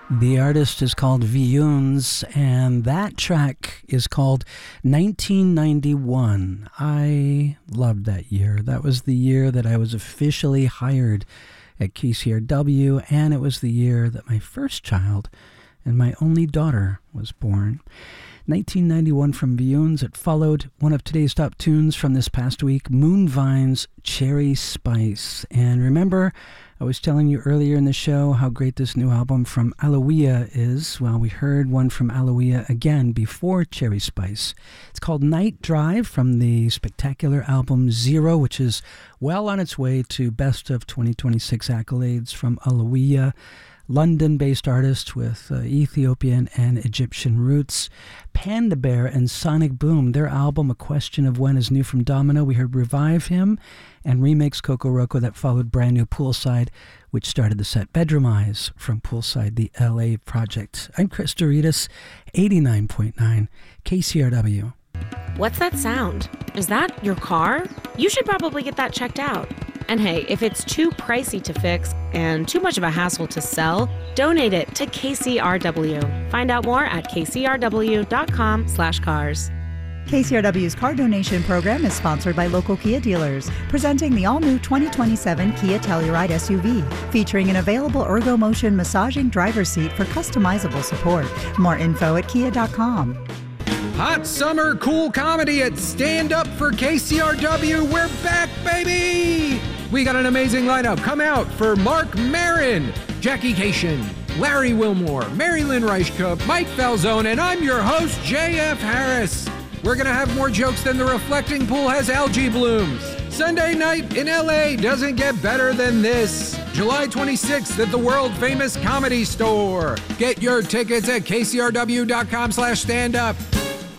The artist is called Viuns, and that track is called 1991. I loved that year. That was the year that I was officially hired at KCRW, and it was the year that my first child and my only daughter was born. 1991 from Viuns. It followed one of today's top tunes from this past week, Moonvine's Cherry Spice. And remember, I was telling you earlier in the show how great this new album from Aloia is. Well, we heard one from Aloia again before Cherry Spice. It's called Night Drive from the spectacular album Zero, which is well on its way to Best of 2026 accolades from Aloia. London-based artist with Ethiopian and Egyptian roots. Panda Bear and Sonic Boom, their album A Question of When is new from Domino. We heard Revive Him and Remix Coco Roco that followed Brand New Poolside, which started the set. Bedroom Eyes from Poolside, the LA project. I'm Chris Doritas, 89.9 KCRW. What's that sound? Is that your car? You should probably get that checked out. And hey, if it's too pricey to fix and too much of a hassle to sell, donate it to KCRW. Find out more at kcrw.com/cars. KCRW's car donation program is sponsored by local Kia dealers, presenting the all-new 2027 Kia Telluride SUV, featuring an available ErgoMotion massaging driver's seat for customizable support. More info at kia.com. Hot summer cool comedy at Stand Up for KCRW. We're back, baby! We got an amazing lineup. Come out for Mark Maron, Jackie Cation, Larry Wilmore, Mary Lynn Reichkup, Mike Falzone, and I'm your host, J.F. Harris. We're going to have more jokes than the reflecting pool has algae blooms. Sunday night in L.A. doesn't get better than this. July 26th at the world-famous Comedy Store. Get your tickets at kcrw.com/standup.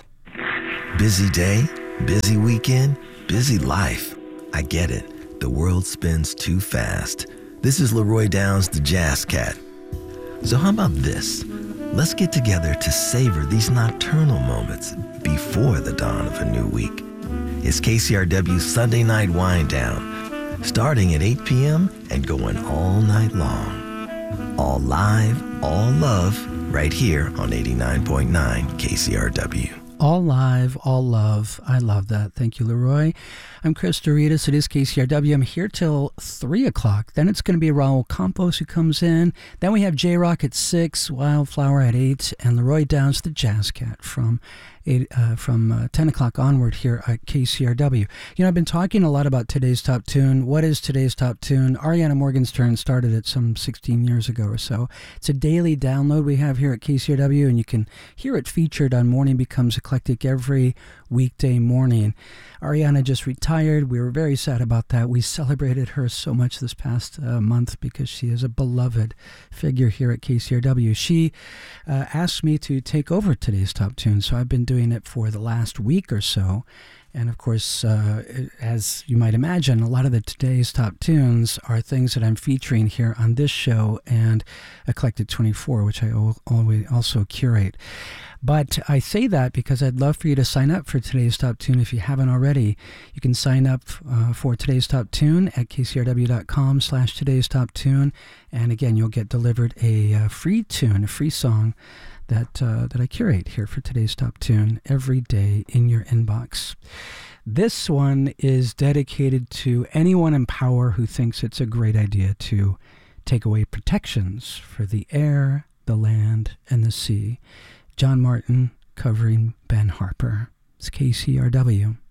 Busy day, busy weekend, busy life. I get it. The world spins too fast. This is Leroy Downs, the Jazz Cat. So how about this? Let's get together to savor these nocturnal moments before the dawn of a new week. It's KCRW's Sunday Night Wind Down, starting at 8 p.m. and going all night long. All live, all love, right here on 89.9 KCRW. All live, all love. I love that. Thank you, Leroy. I'm Chris Doritas. It is KCRW. I'm here till 3 o'clock. Then it's going to be Raul Campos who comes in. Then we have J-Rock at 6, Wildflower at 8, and Leroy Downs, the Jazz Cat, from 10 o'clock onward here at KCRW. You know, I've been talking a lot about today's top tune. What is today's top tune? Ariana Morgenstern started it some 16 years ago or so. It's a daily download we have here at KCRW, and you can hear it featured on Morning Becomes Eclectic every weekday morning. Ariana just retired. We were very sad about that. We celebrated her so much this past month because she is a beloved figure here at KCRW. She asked me to take over today's top tune, so I've been doing it for the last week or so. And of course, as you might imagine, a lot of the today's top tunes are things that I'm featuring here on this show and Eclectic 24, which I always also curate. But I say that because I'd love for you to sign up for today's top tune if you haven't already. You can sign up for today's top tune at kcrw.com/today's top tune. And again, you'll get delivered a free tune, a free song that I curate here for today's top tune every day in your inbox. This one is dedicated to anyone in power who thinks it's a great idea to take away protections for the air, the land, and the sea. John Martin covering Ben Harper. It's KCRW.